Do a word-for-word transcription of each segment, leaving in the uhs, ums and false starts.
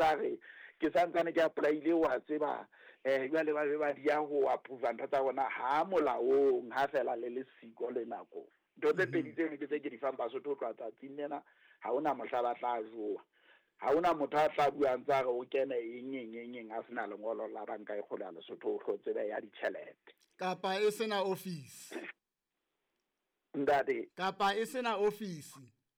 tsare ke santsane ke apply-ile wa tseba eh jwale ba be ba dia ho approve ntho tsa bona ha molaong ha fela le le siko le nako ntho tse pedi tse ke tse ke di fang Basotho tla tsa tsinena ha ona mohla ba tla joa ha ona motho a tla buang tsare o kene eng eng eng a sena lengolo la banka e kgolo ya Lesotho o hlotse ba ya ditjhelete kapa e sena office ndade kapa e sena office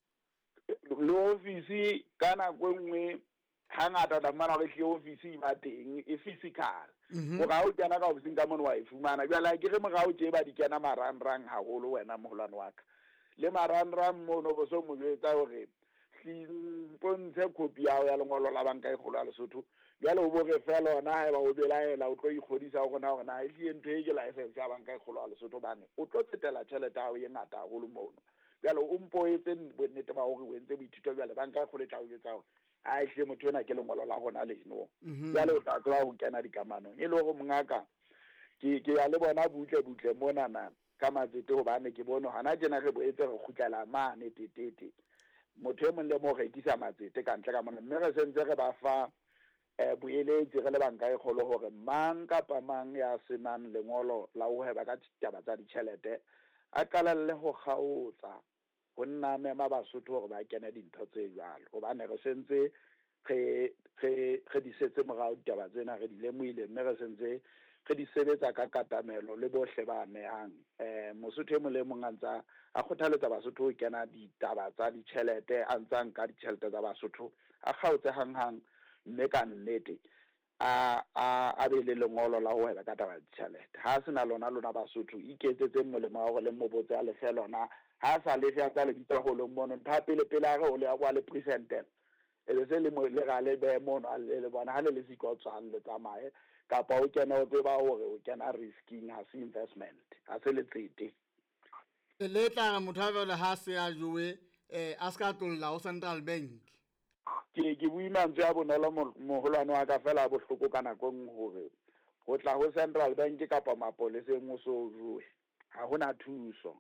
le office kana go nngwe hangata da mana re hle office ba teng e physical o ga o tsena ka office ka mona wa e fumana jwale ke re mo ga o tse ba di kena marang rang haholo wena moholwane wa ka le marang rang mo no bo so mo etsa hore hlipontse copy ya ya lengolo la banka e kgolo ya Lesotho jwale o bo re fela ona ha ba o belaela o tlo ikgodisa go na gona e hle ntho e ke license ya banka e kgolo ya Lesotho bane o tlo tsetela tšhelete ya o ye ngata haholo mono jwale o mpo etse bonnete ba hore o entse boithuto jwale banka e kgolo tla o etsa hore a e hle motho ena ke lengolo la gona leno jwale o tla tla go kena dikamanong e le go mongaka ke ke ya le bona butle butle mona na ka matsete go bane ke bono hana jena re boetse re khutlela mane tetete motho e mong le mo rekisa matsete ka ntle ka mona mme re sentse re ba fa eh boeletsi re le banka e kgolo hore mang kapa mang ya senang lengolo la ho heba ka ditaba tsa ditjhelete a qalelle ho kgaotsa ho nna mema Basotho hore ba kene dintho tse jwalo hobane re sentse re re re di setse morao ditaba tsena re di lemoile mme re sentse re di sebetsa ka katamelo le bohle ba nehang eh Mosotho e mo le mong antsa a kgothaletsa Basotho ho kena ditaba tsa ditjhelete a ntsang ka ditjhelete tsa Basotho a kgaotse hang hang mme ka nnete a a a be le lengolo la ho hela ka taba ditjhelete ha sena lona lona Basotho iketsetse molemo wa gore le mobotse a le fe lona ha sa le fa tsa le bitsa go lo mmono ntha pele pele a re o le a kwa le presented e be se le mo le ga le be mono a le bona ha le le siko tsang le tsamae kapa o kena o tseba hore o kena risking ha se investment ha se le tsete e le tla motho a le ha se a jowe eh a ska tolla o Central Bank ke ke buima ntse a bonolo moholwane wa ka fela bohloko kana go hore go tla ho Central Bank kapa mapoleseng o so jowe ha hona thuso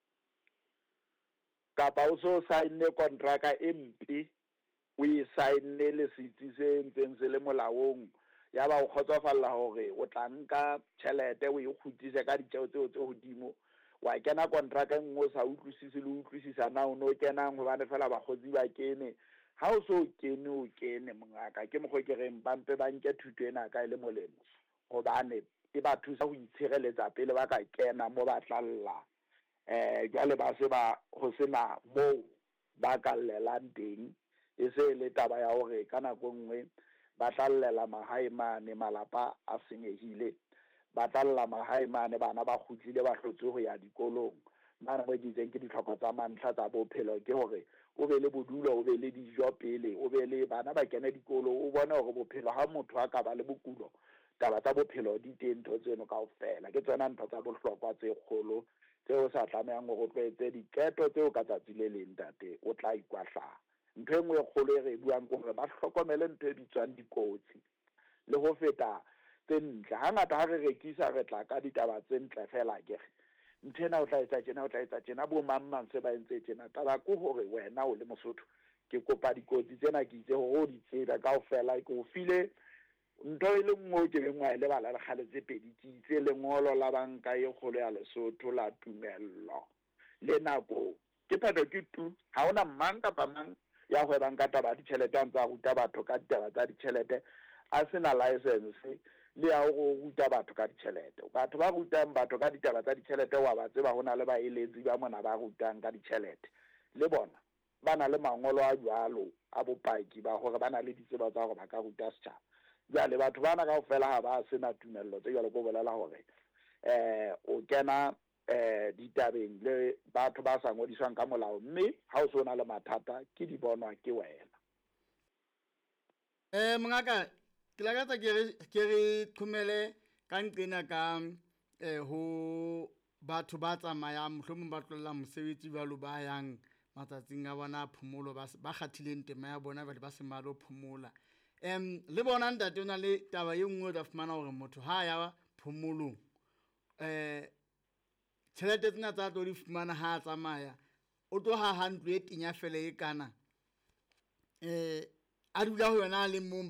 kapa o so sign contract e mpe o e sign le setsi se ntseng se le molaong ya ba o kgotsofalla hore o tla nka tšhelete o e khutise ka ditjeo tseo tse hodimo wa kena contract engwe sa utlwisise le utlwisisa na o no kena go bane fela ba khotsi ba kene ha o so kene o kene mongaka ke mogwe ke reng bampe ba nke thuto ena ka ile molemo go bane e ba thusa go itshireletsa pele ba ka kena mo ba tlalla eh jale ba se ba go sena mo ba ka llelang teng e se le taba ya hore kana go nngwe ba tlallela mahae mane malapa a senyehile ba tlalla mahae mane bana ba khutlile ba hlotse go ya dikolong bana ba ditseng ke ditlhopha tsa mantlha tsa bophelo ke hore o be le bodulo o be le dijo pele o be le bana ba kena dikolo o bona hore bophelo ha motho a ka ba le bokulo taba tsa bophelo di teng ntho tseno kaofela ke tsona ntho tsa bohlokwa tse kgolo tseo sa tlamehang go tlwaetse diketo tseo ka tsatsi le leng tate o tla ikwahla ntho engwe e kgolo e re buang ke gore ba hlokomele ntho e bitswang dikotsi le go feta tse ntle hangata ha re rekisa re tla ka ditaba tse ntle fela ke nthena o tla etsa tjena o tla etsa tjena bo mamang se ba entse tjena taba ko hore wena o le Mosotho ke kopa dikotsi tsena ke itse hore o di tseba kaofela ke o file ntho e le nngwe ke beng wa ile bala le kgale tse pedi ke itse lengolo la banka e kgolo ya Lesotho la tumello le nako ke phetho ke tu ha ona mang kapa mang ya go banka taba ditšhelete a ntsa ruta batho ka ditaba tsa ditšhelete a sena license le ya go ruta batho ka ditšhelete batho ba rutang batho ka ditaba tsa ditšhelete wa ba tseba hona le ba eletsi ba mona ba rutang ka ditšhelete le bona bana le mangolo a jwalo a bopaki ba gore bana le ditseba tsa gore ba ka ruta setšhaba jale batho bana kaofela ha ba sena tumello tse jalo go bolela hore eh o kena eh ditabeng le batho ba sa ngodiswang ka molao mme ha o sona le mathata ke di bonwa ke wena eh mongaka ke la ka ke re ke re khumele ka nqena ka eh ho batho ba tsamayang mohlomong ba tlolla mosebetsi ba lo ba yang matsatsing a bona phomolo ba ba kgathileng tema ya bona ba ba se malo phomola em le bona ntate ona le taba e nngwe da fumana hore motho ha ya phomolong eh tšhelete tsena tsa tlo di fumana ha tsamaya o tlo ha handle e tinya fele e kana eh a dula ho yona le mo